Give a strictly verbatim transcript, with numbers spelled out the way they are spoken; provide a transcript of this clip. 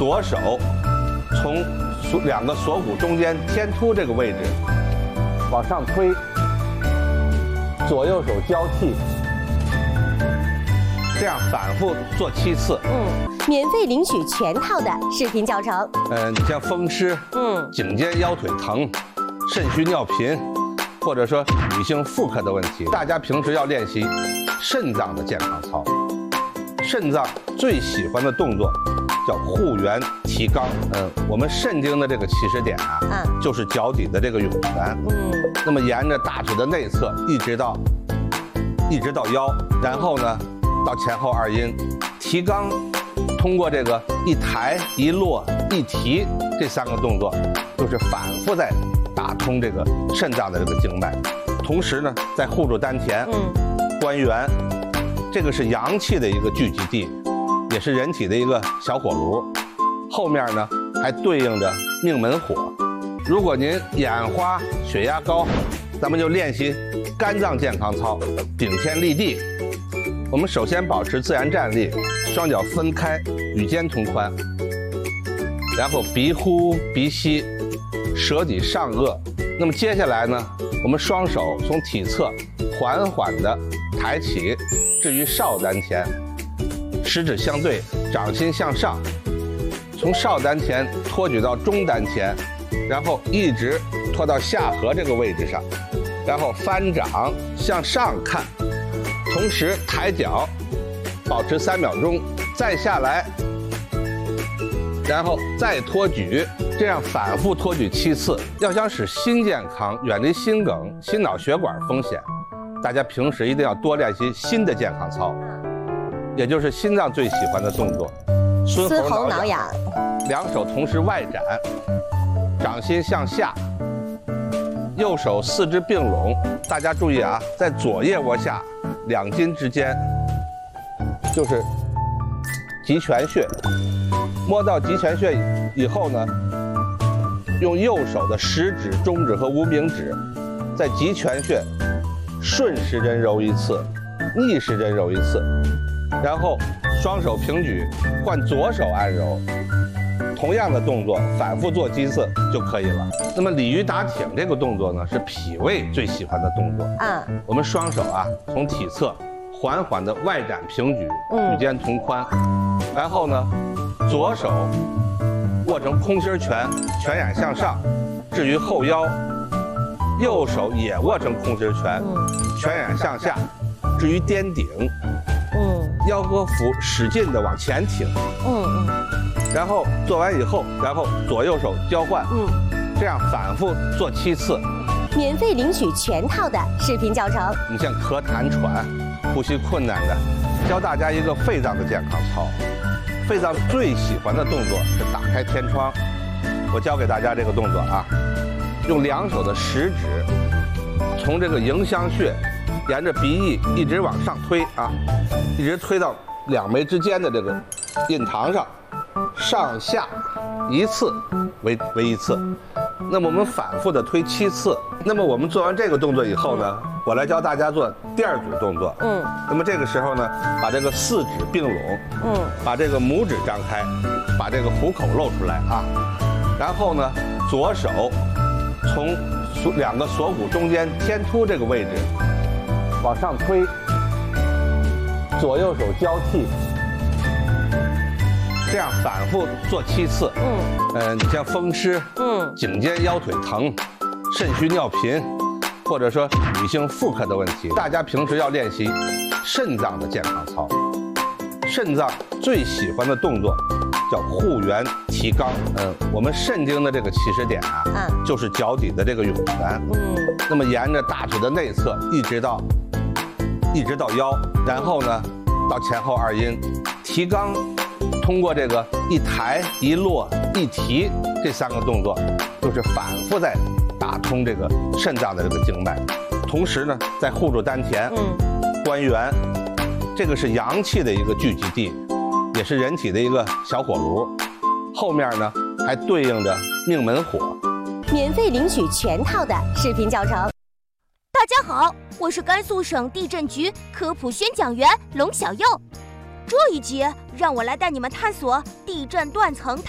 左手从锁两个锁骨中间天突这个位置往上推，左右手交替，这样反复做七次。 嗯，免费领取全套的视频教程。 嗯，你像风湿、 嗯， 颈肩腰腿疼、肾虚尿频，或者说女性妇科的问题，大家平时要练习肾脏的健康操。肾脏最喜欢的动作叫护元提肛。嗯，我们肾经的这个起始点啊，嗯，就是脚底的这个涌泉。嗯，那么沿着大腿的内侧一直到一直到腰，然后呢到前后二阴。提肛通过这个一抬一落一提这三个动作，就是反复在打通这个肾脏的这个经脉，同时呢在护住丹田、嗯、关元。这个是阳气的一个聚集地，也是人体的一个小火炉，后面呢还对应着命门火。如果您眼花、血压高，咱们就练习肝脏健康操，顶天立地。我们首先保持自然站立，双脚分开，与肩同宽，然后鼻呼鼻吸，舌抵上颚。那么接下来呢，我们双手从体侧缓缓地抬起，置于少丹田，食指相对，掌心向上，从少丹田托举到中丹田，然后一直托到下颌这个位置上，然后翻掌向上看，同时抬脚，保持三秒钟，再下来，然后再托举，这样反复托举七次。要想使心健康，远离心梗、心脑血管风险，大家平时一定要多练习心的健康操，也就是心脏最喜欢的动作， 孙喉挠痒。 两手同时外展，掌心向下，右手四肢并拢。大家注意啊，在左腋窝下两筋之间，就是极泉穴。摸到极泉穴以后呢，用右手的食指、中指和无名指，在极泉穴顺时针揉一次，逆时针揉一次，然后双手平举，换左手按揉，同样的动作反复做几次就可以了。那么鲤鱼打挺这个动作呢，是脾胃最喜欢的动作。嗯，我们双手啊从体侧缓缓的外展平举，与肩同宽，然后呢左手握成空心拳，拳眼向上，置于后腰。右手也握成空心拳，拳眼向下，置于颠顶。嗯，腰和腹使劲的往前挺。嗯嗯。然后做完以后，然后左右手交换。嗯，这样反复做七次。 免费领取全套的视频教程。 你像咳痰喘、呼吸困难的，教大家一个肺脏的健康操。肺脏最喜欢的动作是打开天窗。我教给大家这个动作啊。用两手的食指，从这个迎香穴，沿着鼻翼一直往上推啊，一直推到两眉之间的这个印堂上，上下一次为为一次。那么我们反复的推七次。那么我们做完这个动作以后呢，我来教大家做第二组动作。嗯。那么这个时候呢，把这个四指并拢，嗯，把这个拇指张开，把这个虎口露出来啊，然后呢，左手从锁两个锁骨中间天突这个位置往上推，左右手交替，这样反复做七次。嗯，呃，你像风湿、嗯，颈肩腰腿疼、肾虚尿频，或者说女性妇科的问题，大家平时要练习肾脏的健康操。肾脏最喜欢的动作叫护元提肛。嗯，我们肾经的这个起始点啊，嗯，就是脚底的这个涌泉。嗯，那么沿着大腿的内侧一直到一直到腰，然后呢到前后二阴。提肛通过这个一抬一落一提这三个动作，就是反复在打通这个肾脏的这个经脉，同时呢在护住丹田、嗯、关元。这个是阳气的一个聚集地，也是人体的一个小火炉，后面呢还对应着命门火。 免费领取全套的视频教程。 大家好，我是甘肃省地震局科普宣讲员龙小佑。这一集让我来带你们探索地震断层